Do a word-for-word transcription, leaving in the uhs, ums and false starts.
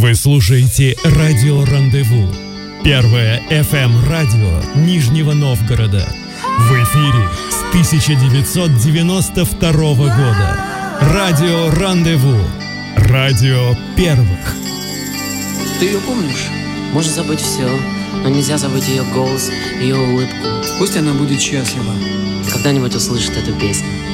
Вы слушаете «Радио Рандеву», первое эф эм-радио Нижнего Новгорода. В эфире с тысяча девятьсот девяносто второго года. «Радио Рандеву», радио первых. Ты ее помнишь? Можно забыть все, но нельзя забыть ее голос, ее улыбку. Пусть она будет счастлива. Когда-нибудь услышит эту песню.